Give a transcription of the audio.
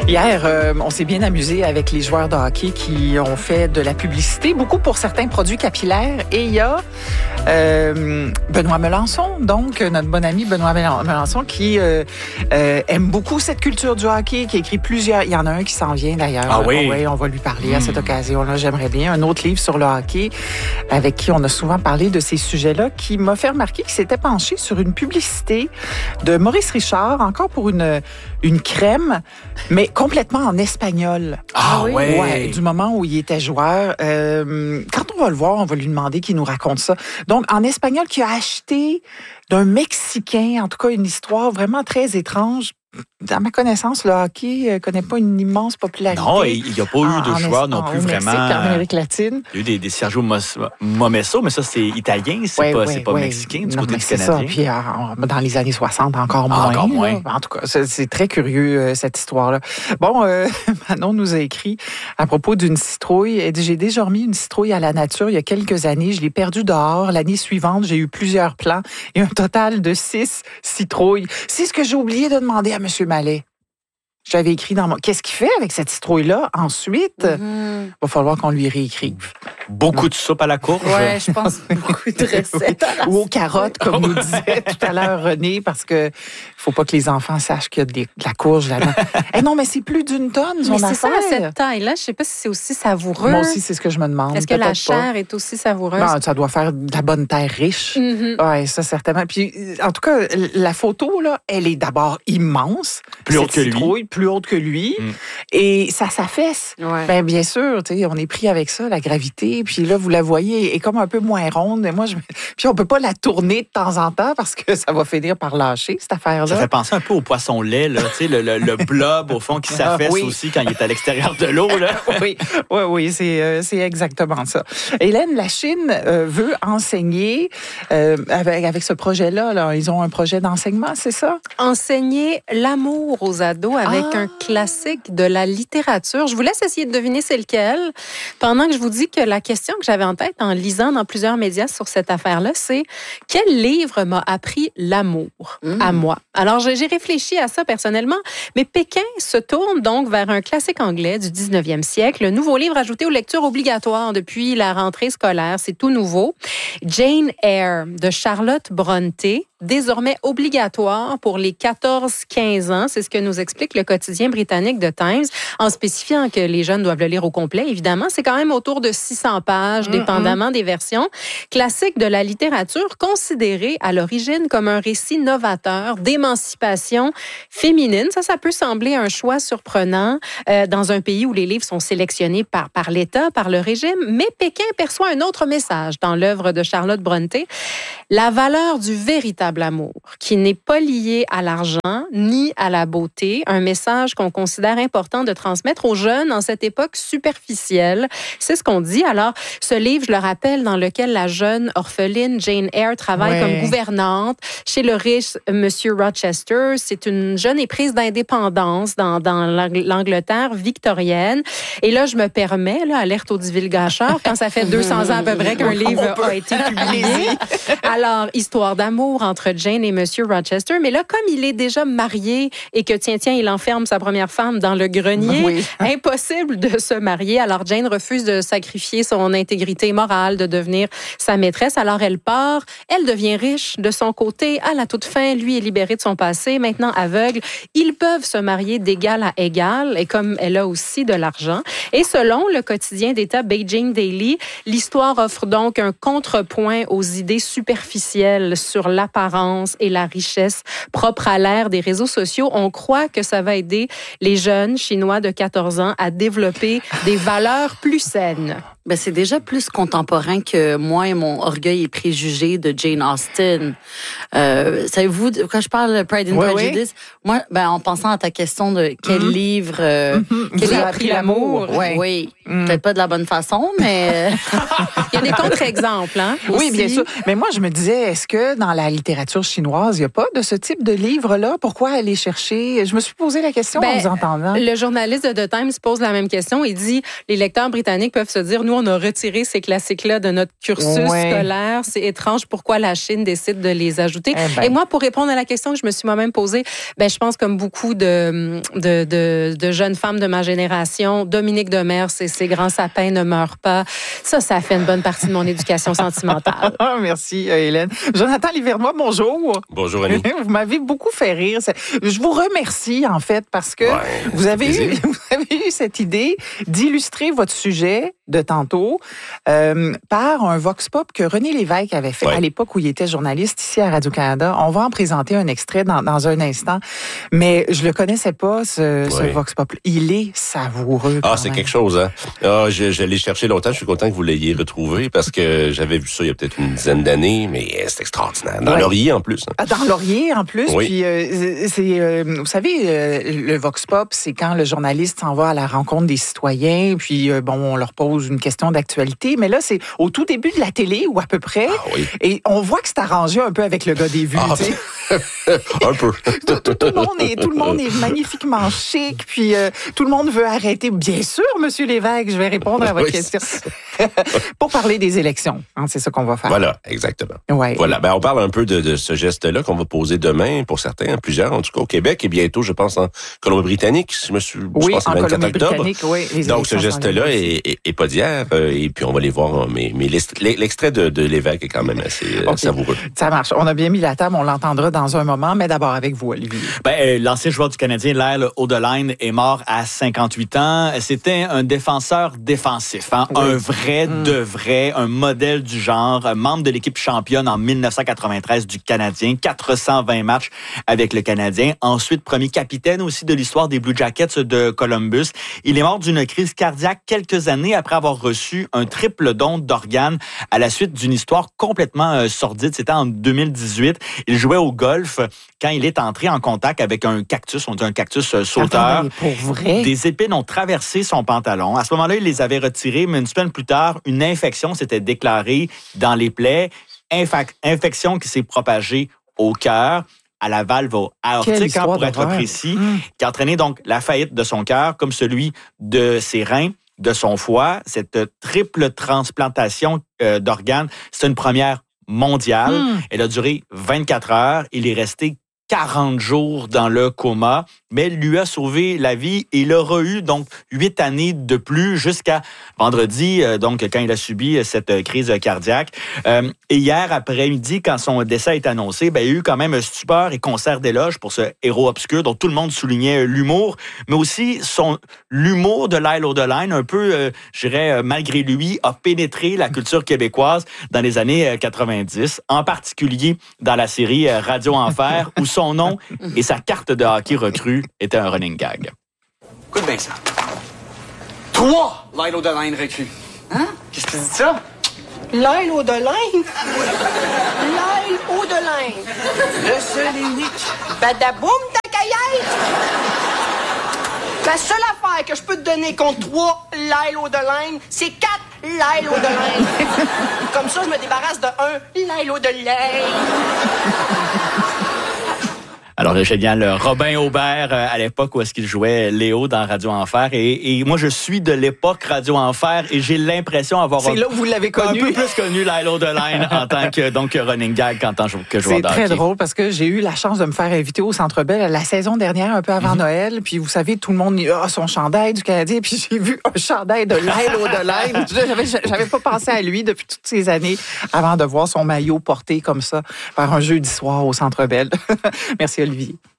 Hier, on s'est bien amusé avec les joueurs de hockey qui ont fait de la publicité, beaucoup pour certains produits capillaires. Et il y a Benoît Melançon, donc notre bon ami Benoît Melançon, qui aime beaucoup cette culture du hockey, qui a écrit plusieurs... Il y en a un qui s'en vient d'ailleurs. Ah oui? Oui, on va lui parler à cette occasion-là. J'aimerais bien. Un autre livre sur le hockey, avec qui on a souvent parlé de ces sujets-là, qui m'a fait remarquer qu'il s'était penché sur une publicité de Maurice Richard, encore pour une crème, mais complètement en espagnol. Ah oui? Ouais, du moment où il était joueur. Quand on va le voir, on va lui demander qu'il nous raconte ça. Donc, en espagnol, qu'il a acheté d'un Mexicain, en tout cas, une histoire vraiment très étrange. À ma connaissance, le hockey ne connaît pas une immense popularité. Non, il n'y a pas eu de joueurs non plus vraiment. En Amérique latine. Il y a eu des Sergio Momesso, mais ça, c'est italien, c'est pas mexicain du côté du Canadien. Ça. Puis dans les années 60, encore moins. Encore moins. En tout cas, c'est très curieux, cette histoire-là. Bon, Manon nous a écrit à propos d'une citrouille. Elle dit, j'ai déjà remis une citrouille à la nature il y a quelques années. Je l'ai perdue dehors. L'année suivante, j'ai eu plusieurs plans et un total de 6 citrouilles. C'est ce que j'ai oublié de demander à M. Mallet. J'avais écrit dans mon... Qu'est-ce qu'il fait avec cette citrouille-là? Ensuite, il va falloir qu'on lui réécrive. Beaucoup de soupe à la courge. Oui, je pense beaucoup de recettes. Ou aux carottes, comme nous disait tout à l'heure René, parce que faut pas que les enfants sachent qu'il y a de la courge là-dedans. Non, mais c'est plus d'une tonne, son affaire. Mais c'est ça, à cette taille-là. Je sais pas si c'est aussi savoureux. Moi aussi, c'est ce que je me demande. Est-ce que la chair est aussi savoureuse? Non, ça doit faire de la bonne terre riche. Oui, ça, certainement. Puis, en tout cas, la photo, là, elle est d'abord immense. Plus haute que lui. Plus haute que lui. Et ça s'affaisse. Ouais. Ben, bien sûr, on est pris avec ça, la gravité. Puis là, vous la voyez, elle est comme un peu moins ronde. Et moi, puis on peut pas la tourner de temps en temps parce que ça va finir par lâcher, cette affaire-là. Ça fait penser un peu au poisson lait, là, le blob, au fond, qui s'affaisse aussi quand il est à l'extérieur de l'eau. Là. Oui, c'est exactement ça. Hélène, la Chine veut enseigner avec ce projet-là. Là, ils ont un projet d'enseignement, c'est ça? Enseigner l'amour aux ados avec un classique de la littérature. Je vous laisse essayer de deviner c'est lequel. Pendant que je vous dis que la question que j'avais en tête en lisant dans plusieurs médias sur cette affaire-là, c'est quel livre m'a appris l'amour à moi? Alors, j'ai réfléchi à ça personnellement, mais Pékin se tourne donc vers un classique anglais du 19e siècle, le nouveau livre ajouté aux lectures obligatoires depuis la rentrée scolaire. C'est tout nouveau. Jane Eyre de Charlotte Brontë, désormais obligatoire pour les 14-15 ans. C'est ce que nous explique le quotidien britannique The Times, en spécifiant que les jeunes doivent le lire au complet. Évidemment, c'est quand même autour de 600 pages, dépendamment des versions. Classique de la littérature, considéré à l'origine comme un récit novateur d'émancipation féminine. Ça peut sembler un choix surprenant dans un pays où les livres sont sélectionnés par l'État, par le régime, mais Pékin perçoit un autre message dans l'œuvre de Charlotte Brontë. La valeur du véritable amour, qui n'est pas lié à l'argent ni à la beauté, un message qu'on considère important de transmettre aux jeunes en cette époque superficielle. C'est ce qu'on dit. Alors, ce livre, je le rappelle, dans lequel la jeune orpheline Jane Eyre travaille comme gouvernante chez le riche Monsieur Rochester. C'est une jeune éprise d'indépendance dans l'Angleterre victorienne. Et là, je me permets, alerte aux divulgateurs, quand ça fait 200 ans à peu près qu'un livre a été publié. Alors, histoire d'amour entre Jane et Monsieur Rochester. Mais là, comme il est déjà marié et que, tiens, il enferme sa première femme dans le grenier, impossible de se marier. Alors, Jane refuse de sacrifier son intégrité morale, de devenir sa maîtresse. Alors, elle part. Elle devient riche de son côté. À la toute fin, lui est libéré de son passé. Maintenant aveugle. Ils peuvent se marier d'égal à égal. Et comme elle a aussi de l'argent. Et selon le quotidien d'État Beijing Daily, l'histoire offre donc un contrepoint aux idées superficielles sur l'apparence et la richesse propre à l'ère des réseaux sociaux. On croit que ça va aider les jeunes Chinois de 14 ans à développer des valeurs plus saines. Ben, c'est déjà plus contemporain que moi et mon orgueil et préjugés de Jane Austen. Savez-vous, quand je parle de Pride and Prejudice, moi, en pensant à ta question de quel livre qui a appris l'amour, oui, peut-être pas de la bonne façon, mais il y a des contre-exemples, hein? Oui, bien sûr. Mais moi, je me disais, est-ce que dans la littérature chinoise, il n'y a pas de ce type de livre-là? Pourquoi aller chercher? Je me suis posé la question en vous entendant. Le journaliste de The Times pose la même question. Il dit, les lecteurs britanniques peuvent se dire, nous, on a retiré ces classiques-là de notre cursus scolaire. C'est étrange pourquoi la Chine décide de les ajouter. Et moi, pour répondre à la question que je me suis moi-même posée, je pense comme beaucoup de jeunes femmes de ma génération, Dominique Demers et ses grands sapins ne meurent pas. Ça fait une bonne partie de mon éducation sentimentale. Merci, Hélène. Jonathan Livernois, bonjour. Bonjour, Annie. Vous m'avez beaucoup fait rire. Je vous remercie, en fait, parce que vous avez eu cette idée d'illustrer votre sujet de tantôt par un vox pop que René Lévesque avait fait à l'époque où il était journaliste ici à Radio-Canada. On va en présenter un extrait dans un instant, mais je le connaissais pas, ce vox pop. Il est savoureux. C'est quelque chose, hein? Je l'ai cherché longtemps. Je suis content que vous l'ayez retrouvé parce que j'avais vu ça il y a peut-être une dizaine d'années, mais c'est extraordinaire. Dans Laurier, en plus. Hein. Dans Laurier, en plus. Oui. Puis, vous savez, le vox pop, c'est quand le journaliste s'en va à la rencontre des citoyens, puis on leur pose une question d'actualité. Mais là, c'est au tout début de la télé, ou à peu près. Et on voit que c'est arrangé un peu avec le gars des vues. Un peu. Tout le monde est magnifiquement chic, puis tout le monde veut arrêter. Bien sûr, Monsieur Lévesque, je vais répondre à votre question. Pour parler des élections, c'est ça qu'on va faire. Voilà, exactement. Ouais. Voilà, on parle un peu de ce geste-là qu'on va poser demain, pour certains, plusieurs, en tout cas au Québec, et bientôt, je pense, en Colombie-Britannique, je pense le 24 octobre. Donc, ce geste-là est pas d'hier, et puis on va les voir, mais l'extrait de Lévesque est quand même assez savoureux. Ça marche. On a bien mis la table, on l'entendra dans un moment, mais d'abord avec vous, Olivier. L'ancien joueur du Canadien, Lyle Audelaine, est mort à 58 ans. C'était un défenseur défensif, un vrai de vrai, un modèle du genre, membre de l'équipe championne en 1993 du Canadien, 420 matchs avec le Canadien. Ensuite, premier capitaine aussi de l'histoire des Blue Jackets de Columbus. Il est mort d'une crise cardiaque quelques années après avoir reçu un triple don d'organes à la suite d'une histoire complètement sordide. C'était en 2018. Il jouait au golf quand il est entré en contact avec un cactus, on dit un cactus sauteur. Attendez, pour vrai? Des épines ont traversé son pantalon. À ce moment-là, il les avait retirées, mais une semaine plus tard, une infection s'était déclarée dans les plaies. Infection qui s'est propagée au cœur, à la valve aortique, pour être précis, qui a entraîné donc la faillite de son cœur, comme celui de ses reins, de son foie. Cette triple transplantation d'organes, c'est une première mondiale. Elle a duré 24 heures. Il est resté 40 jours dans le coma, mais lui a sauvé la vie. Il aura eu donc 8 années de plus jusqu'à vendredi, donc quand il a subi cette crise cardiaque. Et hier après-midi, quand son décès a été annoncé, il y a eu quand même stupeur et concert d'éloges pour ce héros obscur dont tout le monde soulignait l'humour, mais aussi l'humour de Lyle Audelaine, un peu, je dirais, malgré lui, a pénétré la culture québécoise dans les années 90, en particulier dans la série Radio Enfer, où son nom et sa carte de hockey recrue étaient un running gag. Écoute bien ça. 3 Lyle Audelaine recrues. Hein? Qu'est-ce que tu dis ça? Lyle Audelaine? Lyle Audelaine. Le seul et unique. Badaboum, ta caillette! La seule affaire que je peux te donner contre 3 Lyle Audelaine, c'est 4 Lyle Audelaine. Comme ça, je me débarrasse de 1 Lyle Audelaine. Alors, le génial Robin Aubert, à l'époque où est-ce qu'il jouait Léo dans Radio Enfer. Et moi, je suis de l'époque Radio Enfer et j'ai l'impression d'avoir c'est là où vous l'avez connu. Un peu plus connu Lyle Audelaine en tant que running gag en tant que joueur de hockey. C'est très drôle parce que j'ai eu la chance de me faire inviter au Centre Bell la saison dernière, un peu avant Noël. Puis vous savez, tout le monde a son chandail du Canadien. Puis j'ai vu un chandail de Lyle Audelaine. J'avais pas pensé à lui depuis toutes ces années avant de voir son maillot porté comme ça par un jeudi soir au Centre Bell. Merci, Olivier.